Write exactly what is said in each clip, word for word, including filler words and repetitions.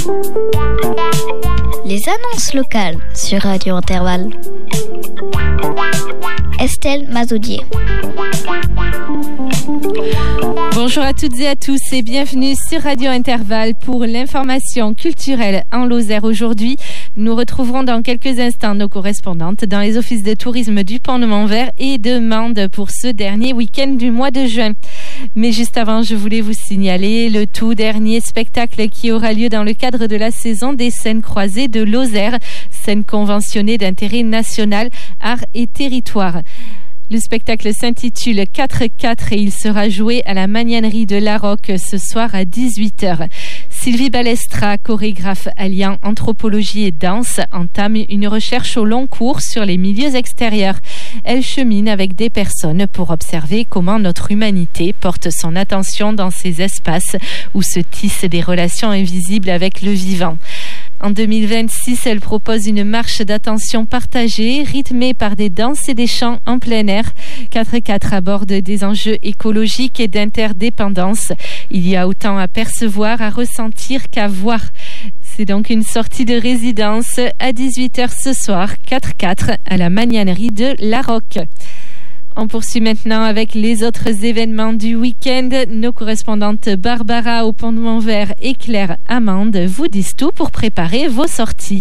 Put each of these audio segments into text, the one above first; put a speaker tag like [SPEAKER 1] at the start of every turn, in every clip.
[SPEAKER 1] Les annonces locales sur Radio Intervalle. Estelle Mazaudier.
[SPEAKER 2] Bonjour à toutes et à tous et bienvenue sur Radio Intervalle pour l'information culturelle en Lozère. Aujourd'hui, nous retrouverons dans quelques instants nos correspondantes dans les offices de tourisme du Pont de Montvert et de Mende pour ce dernier week-end du mois de juin. Mais juste avant, je voulais vous signaler le tout dernier spectacle qui aura lieu dans le cadre de la saison des scènes croisées de Lozère, scène conventionnée d'intérêt national, art et territoire. Le spectacle s'intitule quatre quatre et il sera joué à la Magnanerie de Larocque ce soir à dix-huit heures. Sylvie Balestra, chorégraphe alliant anthropologie et danse, entame une recherche au long cours sur les milieux extérieurs. Elle chemine avec des personnes pour observer comment notre humanité porte son attention dans ces espaces où se tissent des relations invisibles avec le vivant. En deux mille vingt-six, elle propose une marche d'attention partagée, rythmée par des danses et des chants en plein air. quatre quatre aborde des enjeux écologiques et d'interdépendance. Il y a autant à percevoir, à ressentir qu'à voir. C'est donc une sortie de résidence à dix-huit heures ce soir, quatre quatre, à la Magnanerie de Larocque. On poursuit maintenant avec les autres événements du week-end. Nos correspondantes Barbara au Pont de Montvert et Claire à Mende vous disent tout pour préparer vos sorties.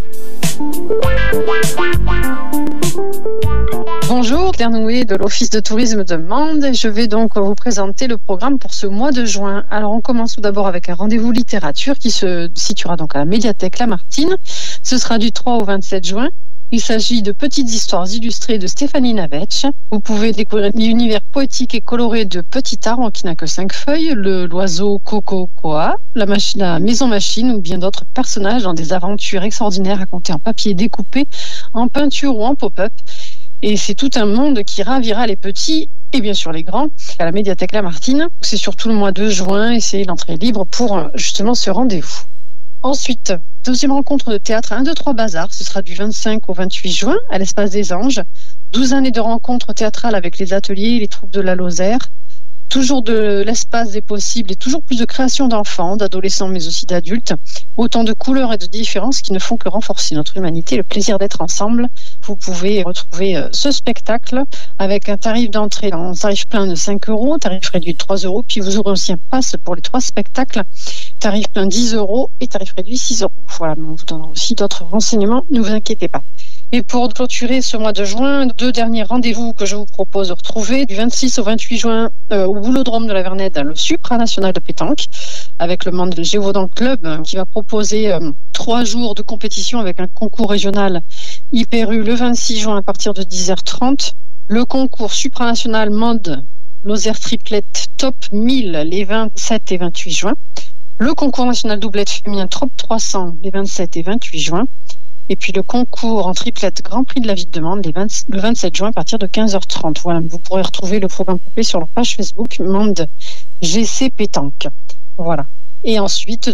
[SPEAKER 3] Bonjour, Claire Noué de l'Office de tourisme de Mende. Je vais donc vous présenter le programme pour ce mois de juin. Alors on commence tout d'abord avec un rendez-vous littérature qui se situera donc à la médiathèque Lamartine. Ce sera du trois au vingt-sept juin. Il s'agit de petites histoires illustrées de Stéphanie Navetch. Vous pouvez découvrir l'univers poétique et coloré de Petit Arbre qui n'a que cinq feuilles, le, l'oiseau Coco Koa, la, machine, la maison machine ou bien d'autres personnages dans des aventures extraordinaires racontées en papier découpé, en peinture ou en pop-up. Et c'est tout un monde qui ravira les petits et bien sûr les grands à la médiathèque Lamartine. C'est surtout le mois de juin et c'est l'entrée libre pour justement ce rendez-vous. Ensuite, deuxième rencontre de théâtre un, deux, trois Bazar, ce sera du vingt-cinq au vingt-huit juin à l'Espace des Anges. douze années de rencontres théâtrales avec les ateliers et les troupes de la Lozère. Toujours de l'espace des possibles et toujours plus de création d'enfants, d'adolescents mais aussi d'adultes. Autant de couleurs et de différences qui ne font que renforcer notre humanité, le plaisir d'être ensemble. Vous pouvez retrouver ce spectacle avec un tarif d'entrée en tarif plein de cinq euros, tarif réduit de trois euros, puis vous aurez aussi un pass pour les trois spectacles, tarif plein dix euros et tarif réduit six euros. Voilà, mais on vous donnera aussi d'autres renseignements, ne vous inquiétez pas. Et pour clôturer ce mois de juin, deux derniers rendez-vous que je vous propose de retrouver. Du vingt-six au vingt-huit juin, euh, au Boulodrome de la Vernède, le supranational de pétanque, avec le membre de Gévaudan Club, euh, qui va proposer euh, trois jours de compétition avec un concours régional Hyper-U le vingt-six juin à partir de dix heures trente. Le concours supranational Mende Lozère Triplette Top mille les vingt-sept et vingt-huit juin. Le concours national doublette féminin Trop trois cents les vingt-sept et vingt-huit juin. Et puis le concours en triplette Grand Prix de la Ville de Mende les vingt, le vingt-sept juin à partir de quinze heures trente. Voilà, vous pourrez retrouver le programme complet sur leur page Facebook Mende G C Pétanque. Voilà. Et ensuite,